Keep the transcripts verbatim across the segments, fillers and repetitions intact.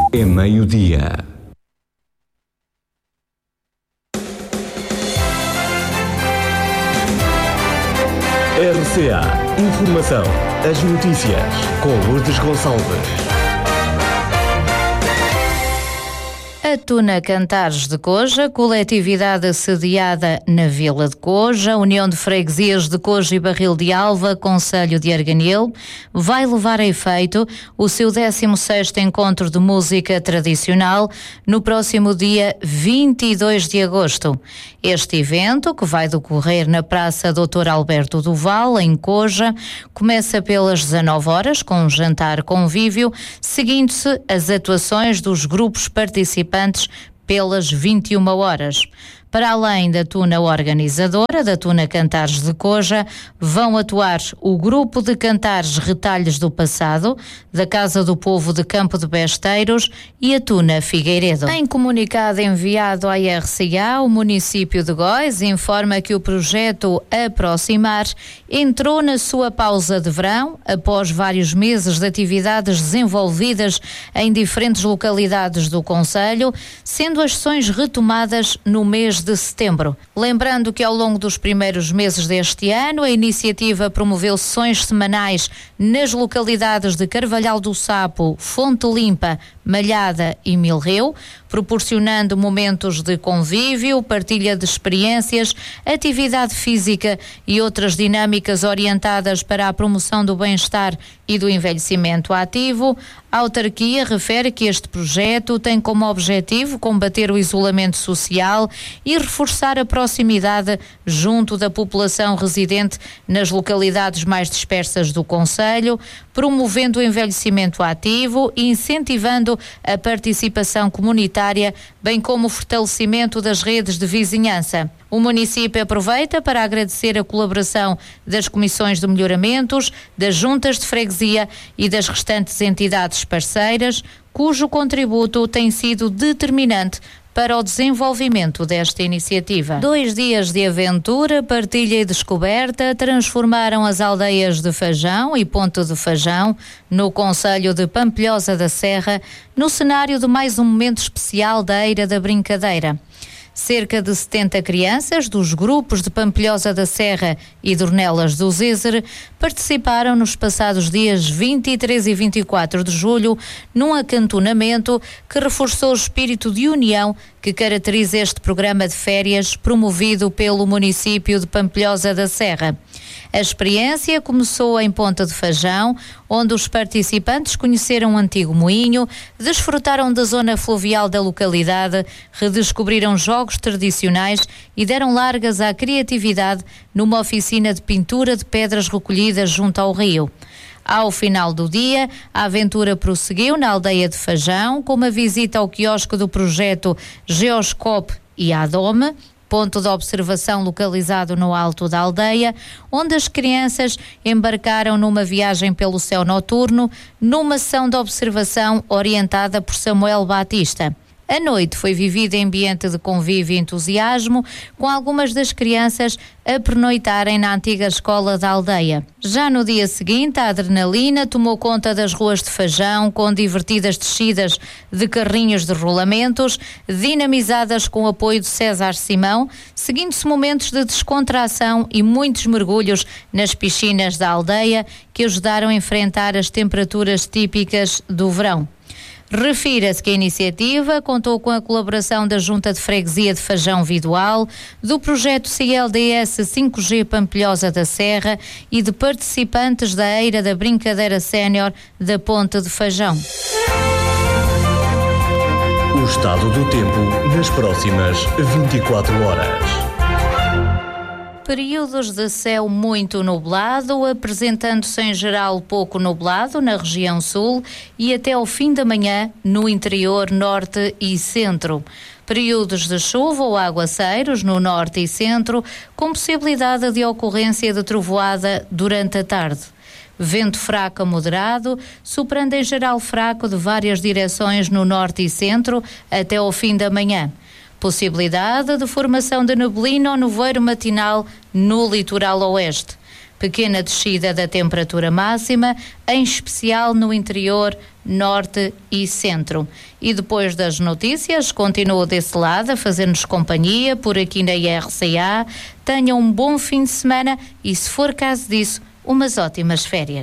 É meio-dia. R C A Informação. As notícias com Lourdes Gonçalves. A Tuna Cantares de Coja, coletividade sediada na Vila de Coja, União de Freguesias de Coja e Barril de Alva, Concelho de Arganil, vai levar a efeito o seu décimo sexto encontro de música tradicional no próximo dia vinte e dois de agosto. Este evento, que vai decorrer na Praça doutor Alberto Duval, em Coja, começa pelas dezanove horas com um jantar convívio, seguindo-se as atuações dos grupos participantes pelas vinte e uma horas. Para além da tuna organizadora, da Tuna Cantares de Coja, vão atuar o grupo de cantares Retalhos do Passado, da Casa do Povo de Campo de Besteiros e a Tuna Figueiredo. Em comunicado enviado à R C A, o município de Góis informa que o projeto Aproximar entrou na sua pausa de verão, após vários meses de atividades desenvolvidas em diferentes localidades do concelho, sendo as sessões retomadas no mês de setembro. Lembrando que ao longo dos primeiros meses deste ano, a iniciativa promoveu sessões semanais nas localidades de Carvalhal do Sapo, Fonte Limpa, Malhada e Milreu, proporcionando momentos de convívio, partilha de experiências, atividade física e outras dinâmicas orientadas para a promoção do bem-estar e do envelhecimento ativo. A autarquia refere que este projeto tem como objetivo combater o isolamento social e reforçar a proximidade junto da população residente nas localidades mais dispersas do concelho, promovendo o envelhecimento ativo e incentivando a participação comunitária, bem como o fortalecimento das redes de vizinhança. O município aproveita para agradecer a colaboração das comissões de melhoramentos, das juntas de freguesia e das restantes entidades parceiras, cujo contributo tem sido determinante para o desenvolvimento desta iniciativa. Dois dias de aventura, partilha e descoberta transformaram as aldeias de Fajão e Ponte de Fajão, no concelho de Pampilhosa da Serra, no cenário de mais um momento especial da Eira da Brincadeira. Cerca de setenta crianças dos grupos de Pampilhosa da Serra e Dornelas do Zézer participaram nos passados dias vinte e três e vinte e quatro de julho num acantonamento que reforçou o espírito de união que caracteriza este programa de férias promovido pelo município de Pampilhosa da Serra. A experiência começou em Ponta de Fajão, onde os participantes conheceram um antigo moinho, desfrutaram da zona fluvial da localidade, redescobriram jogos tradicionais e deram largas à criatividade numa oficina de pintura de pedras recolhidas junto ao rio. Ao final do dia, a aventura prosseguiu na aldeia de Fajão, com uma visita ao quiosque do projeto Geoscope e Adome, ponto de observação localizado no alto da aldeia, onde as crianças embarcaram numa viagem pelo céu noturno, numa sessão de observação orientada por Samuel Batista. A noite foi vivida em ambiente de convívio e entusiasmo, com algumas das crianças a pernoitarem na antiga escola da aldeia. Já no dia seguinte, a adrenalina tomou conta das ruas de Fajão, com divertidas descidas de carrinhos de rolamentos, dinamizadas com o apoio de César Simão, seguindo-se momentos de descontração e muitos mergulhos nas piscinas da aldeia, que ajudaram a enfrentar as temperaturas típicas do verão. Refira-se que a iniciativa contou com a colaboração da Junta de Freguesia de Fajão Vidual, do projeto C L D S cinco G Pampilhosa da Serra e de participantes da Eira da Brincadeira Sénior da Ponte de Fajão. O estado do tempo nas próximas vinte e quatro horas. Períodos de céu muito nublado, apresentando-se em geral pouco nublado na região sul e até ao fim da manhã no interior norte e centro. Períodos de chuva ou aguaceiros no norte e centro, com possibilidade de ocorrência de trovoada durante a tarde. Vento fraco a moderado, soprando em geral fraco de várias direções no norte e centro até ao fim da manhã. Possibilidade de formação de neblina ou nevoeiro matinal no litoral oeste. pequena descida da temperatura máxima, em especial no interior, norte e centro. E depois das notícias, continuo desse lado a fazer-nos companhia por aqui na R C A. Tenham um bom fim de semana e, se for caso disso, umas ótimas férias.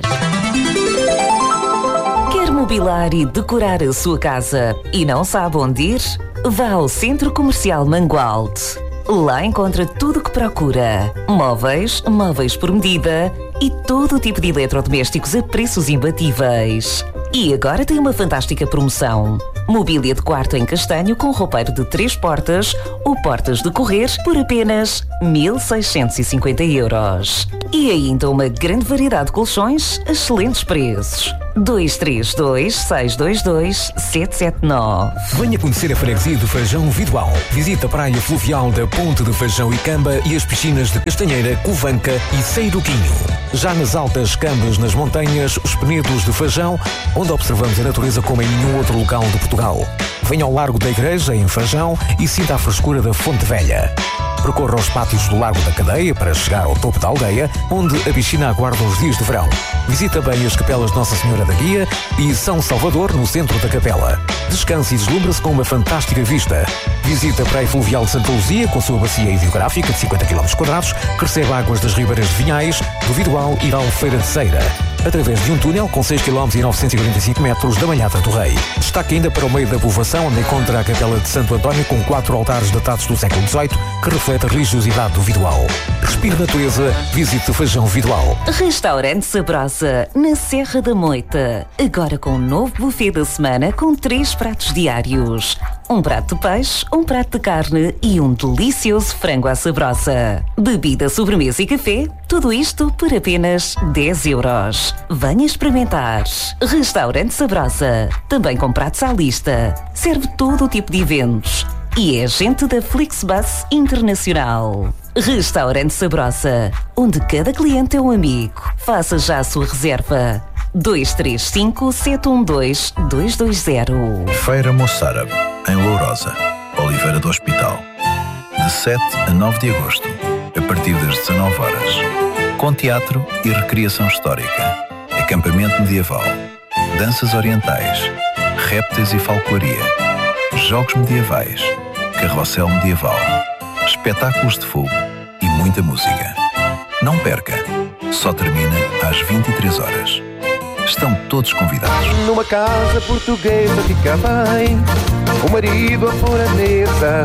Quer mobilar e decorar a sua casa e não sabe onde ir? Vá ao Centro Comercial Mangualde. Lá encontra tudo o que procura. Móveis, móveis por medida e todo o tipo de eletrodomésticos a preços imbatíveis. E agora tem uma fantástica promoção. Mobília de quarto em castanho com roupeiro de três portas ou portas de correr por apenas mil seiscentos e cinquenta euros. E ainda uma grande variedade de colchões a excelentes preços. dois três dois, seis dois dois, sete sete nove. Venha conhecer a freguesia de Fajão Vidoal. Visita a praia fluvial da Ponte de Fajão e Camba e as piscinas de Castanheira, Covanca e Seiruquinho. Já nas altas Cambas, nas montanhas, os Penedos de Fajão, onde observamos a natureza como em nenhum outro local de Portugal. Venha ao Largo da Igreja, em Fajão, e sinta a frescura da Fonte Velha. Percorra os pátios do Largo da Cadeia para chegar ao topo da aldeia, onde a piscina aguarda os dias de verão. Visita bem as capelas Nossa Senhora da Guia e São Salvador, no centro da capela. Descanse e deslumbra-se com uma fantástica vista. Visita a Praia Fluvial de Santa Luzia, com sua bacia hidrográfica de cinquenta quilómetros quadrados, que recebe águas das ribeiras de Vinhais, do Vidoal e da Albufeira de Ceira, através de um túnel com seis quilómetros e novecentos e quarenta e cinco metros da Malhada do Rei. Destaque ainda para o meio da povoação, onde encontra a capela de Santo António com quatro altares datados do século dezoito, que reflete a religiosidade do Vidoal. Respire natureza, visite Fajão Vidoal. Restaurante Sabrosa, na Serra da Moita. Agora com um novo buffet da semana com três pratos diários. Um prato de peixe, um prato de carne e um delicioso frango à sabrosa. Bebida, sobremesa e café, tudo isto por apenas dez euros. Venha experimentar. Restaurante Sabrosa, também com pratos à lista. Serve todo o tipo de eventos. E é agente da Flixbus Internacional. Restaurante Sabrosa, onde cada cliente é um amigo. Faça já a sua reserva. dois três cinco, sete um dois, dois dois zero. Feira Moçárabe, em Lourosa, Oliveira do Hospital. De sete a nove de agosto, a partir das dezanove horas. Com teatro e recriação histórica, acampamento medieval, danças orientais, répteis e falcoaria, jogos medievais, carrossel medieval, espetáculos de fogo e muita música. Não perca, só termina às vinte e três horas. Estão todos convidados. Numa casa portuguesa fica bem, o marido a pôr a mesa.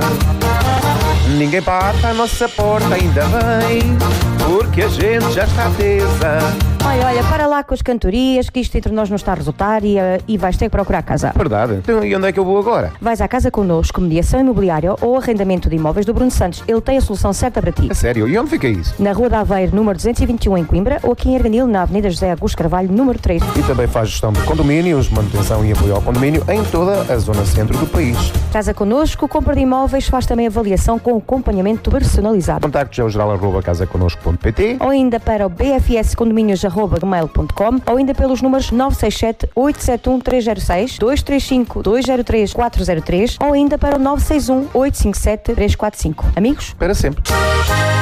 Ninguém bate à nossa porta, ainda bem, porque a gente já está tesa. Olha, olha, para lá com as cantorias, que isto entre nós não está a resultar e, uh, e vais ter que procurar casa. Verdade. Então, e onde é que eu vou agora? Vais à Casa Connosco, mediação imobiliária ou arrendamento de imóveis do Bruno Santos. Ele tem a solução certa para ti. A sério? E onde fica isso? Na Rua da Aveiro, número duzentos e vinte e um, em Coimbra, ou aqui em Erganil, na Avenida José Augusto Carvalho, número três. E também faz gestão de condomínios, manutenção e apoio ao condomínio em toda a zona centro do país. Casa Connosco, compra de imóveis, faz também avaliação com acompanhamento personalizado. Contactos é o geral arroba casa connosco ponto pt ou ainda para o b f s condomínios arroba gmail ponto com ou ainda pelos números nove seis sete, oito sete um, três zero seis, dois três cinco, dois zero três, quatro zero três ou ainda para o nove seis um, oito cinco sete, três quatro cinco. Amigos? Para sempre.